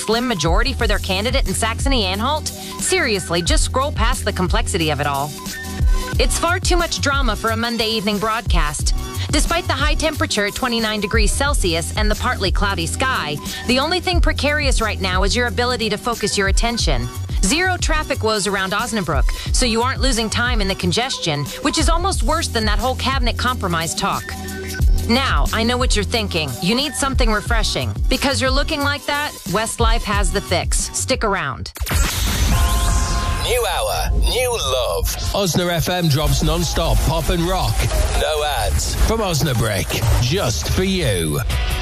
slim majority for their candidate in Saxony-Anhalt? Seriously, just scroll past the complexity of it all. It's far too much drama for a Monday evening broadcast. Despite the high temperature at 29 degrees Celsius and the partly cloudy sky, the only thing precarious right now is your ability to focus your attention. Zero traffic woes around Osnabrück, so you aren't losing time in the congestion, which is almost worse than that whole cabinet compromise talk. Now, I know what you're thinking. You need something refreshing. Because you're looking like that, Westlife has the fix. Stick around. New hour, new love. Osna FM drops non-stop pop and rock. No ads. From Osnabrück, just for you.